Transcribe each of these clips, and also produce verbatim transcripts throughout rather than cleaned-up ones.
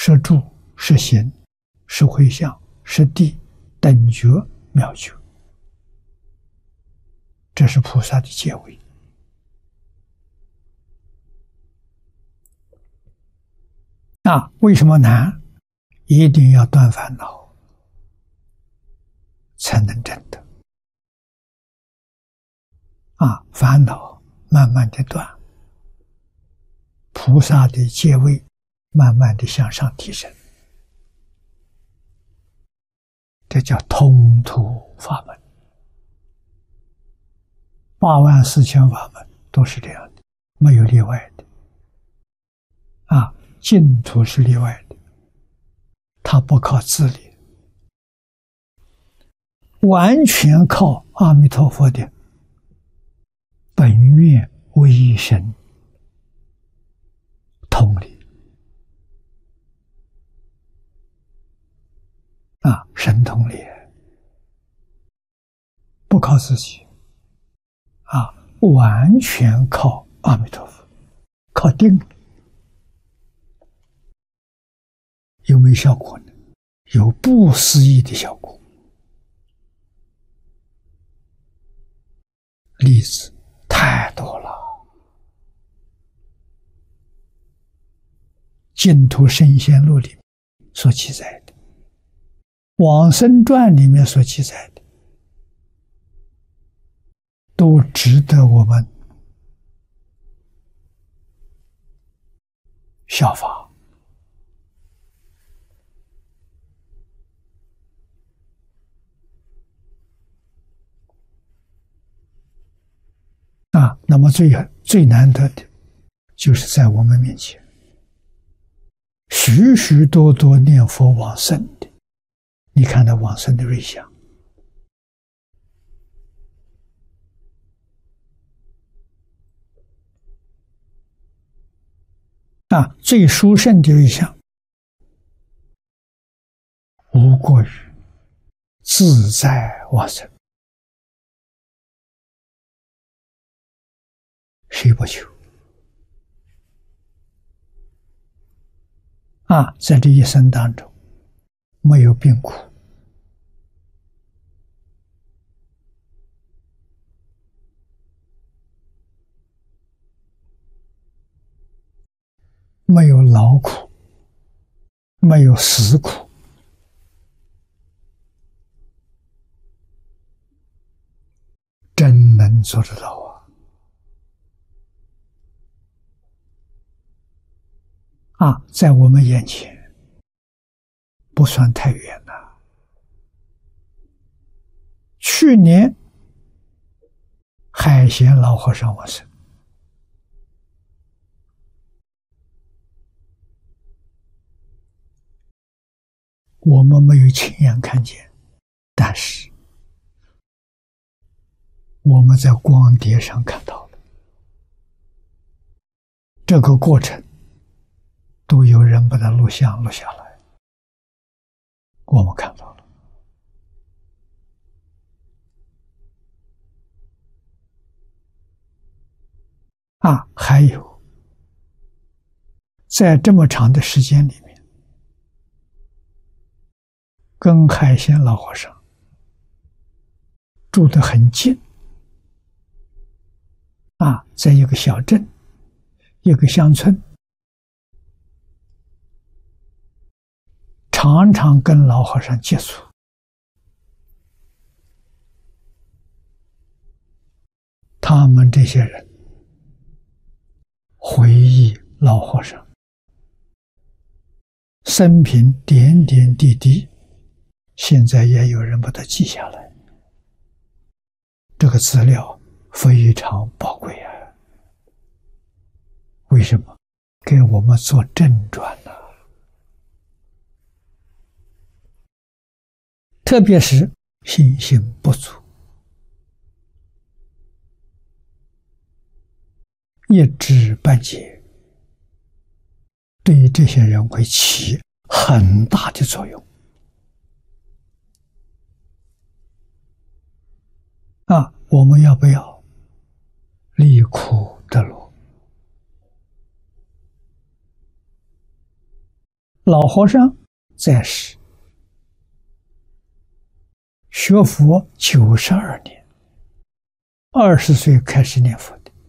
是住、是行、是回向、是地、等觉、妙觉，这是菩萨的戒位。啊，为什么难？一定要断烦恼，才能证得。啊，烦恼慢慢的断，菩萨的戒位慢慢的向上提升，这叫通途法门。八万四千法门都是这样的，没有例外的。啊，净土是例外的，它不靠自力，完全靠阿弥陀佛的本愿威神通力。啊，神通力，不靠自己，啊，完全靠阿弥陀佛，靠定力。有没有效果呢？有不思议的效果。例子太多了，净土圣贤录里所记载的，往生传里面所记载的，都值得我们效法。啊，那么最最难得的，就是在我们面前，许许多多念佛往生的，你看他往生的瑞相，啊，最殊胜的瑞相，无过于自在往生。谁不求？啊，在这一生当中，没有病苦，没有劳苦，没有死苦，真能做得到啊！啊，在我们眼前不算太远了。去年海贤老和尚往生，我们没有亲眼看见，但是我们在光碟上看到了这个过程。都有人把它录像录下来，我们看到了。啊，还有，在这么长的时间里面，跟海贤老和尚住得很近，啊，在一个小镇，一个乡村。常常跟老和尚接触，他们这些人回忆老和尚生平点点滴滴，现在也有人把它记下来，这个资料非常宝贵啊！为什么？给我们做正传呢？特别是信心不足，一知半解，对于这些人会起很大的作用。啊，我们要不要离苦得乐？ 老和尚在世学佛九十二年，二十岁开始念佛的，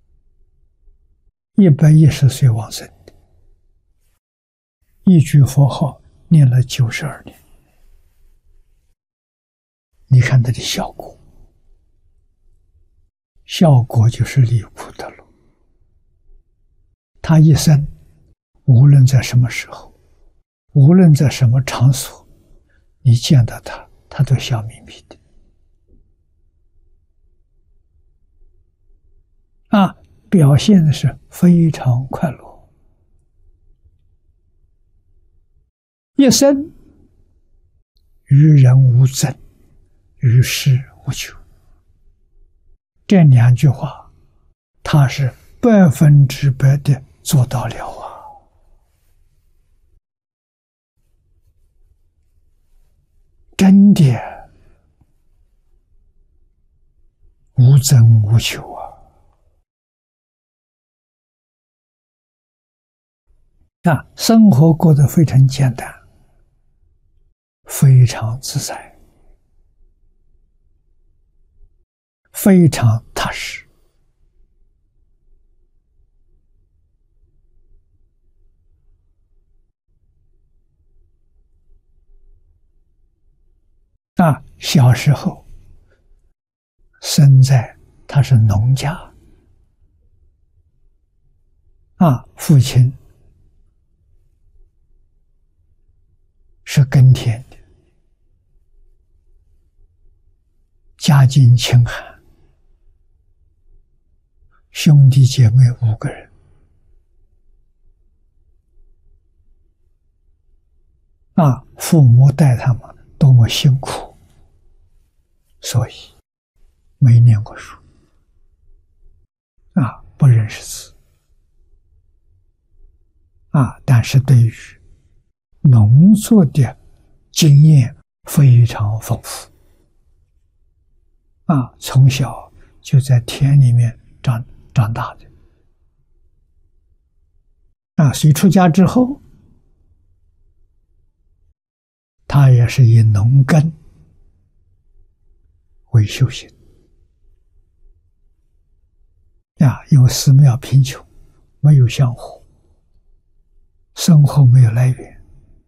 一百一十岁往生的，一句佛号念了九十二年。你看他的效果，效果就是离苦得乐。他一生无论在什么时候，无论在什么场所，你见到他，他都笑眯眯的。啊，表现的是非常快乐，一生与人无争，与世无求。这两句话，他是百分之百的做到了啊！真的无争无求啊！啊，生活过得非常简单，非常自在，非常踏实。啊，小时候生在他是农家，啊，父亲是耕田的，家境清寒，兄弟姐妹五个人，啊，父母带他们多么辛苦，所以没念过书，啊，不认识字，啊，但是对于农作的经验非常丰富，啊，从小就在田里面长长大的，啊，所以出家之后，他也是以农耕为修行，啊，因为寺庙贫穷，没有香火，生活没有来源，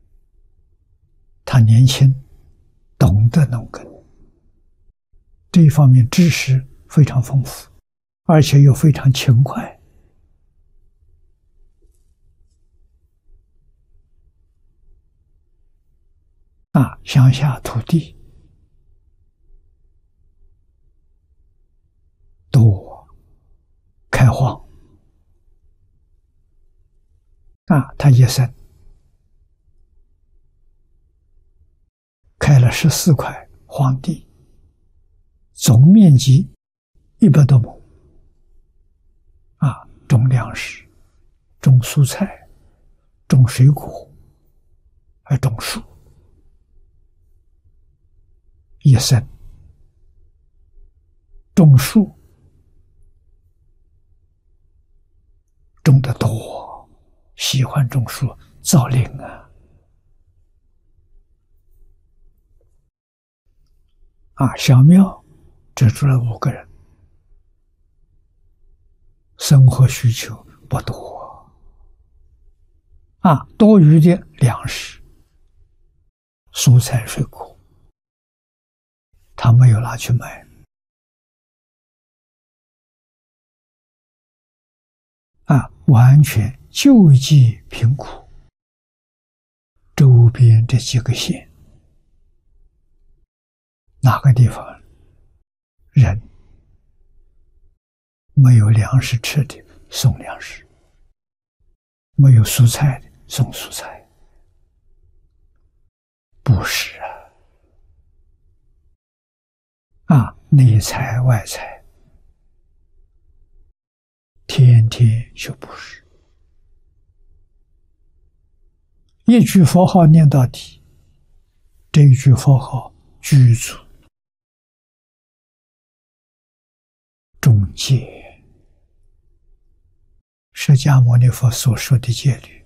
他年轻，懂得农耕，这一方面知识非常丰富，而且又非常勤快。啊，乡下土地多开荒，啊，他一生开了十四块荒地，总面积一百多亩，啊，种粮食，种蔬菜，种水果，还种树，一生种树种得多，喜欢种树，造林啊！啊，小庙只住了五个人，生活需求不多，啊，多余的粮食、蔬菜、水果，他没有拿去卖，啊，完全救济贫苦周边这几个县。哪个地方人没有粮食吃的，送粮食；没有蔬菜的，送蔬菜。不是啊！啊，内财外财，天天就不是。一句佛号念到底，这一句佛号具足中戒，释迦牟尼佛所说的戒律，